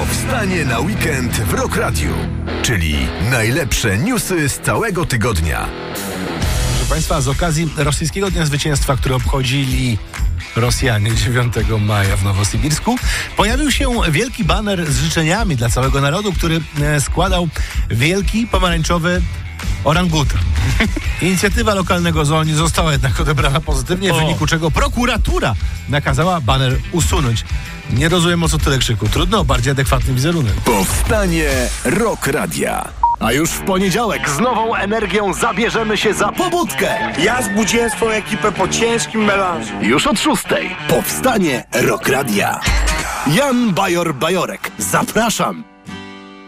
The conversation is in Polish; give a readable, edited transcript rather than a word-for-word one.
Powstanie na weekend w Rock Radiu, czyli najlepsze newsy z całego tygodnia. Proszę Państwa, z okazji rosyjskiego Dnia Zwycięstwa, który obchodzili Rosjanie 9 maja w Nowosybirsku, pojawił się wielki baner z życzeniami dla całego narodu, który składał wielki pomarańczowy orangutan. Inicjatywa lokalnego zoo nie została jednak odebrana pozytywnie, w wyniku czego prokuratura nakazała baner usunąć. Nie rozumiem, o co tyle krzyku. Trudno o bardziej adekwatny wizerunek. Powstanie Rock Radia. A już w poniedziałek z nową energią zabierzemy się za pobudkę. Ja zbudziłem swoją ekipę po ciężkim melanżu. Już od 6. Powstanie Rock Radia. Jan Bajor-Bajorek. Zapraszam.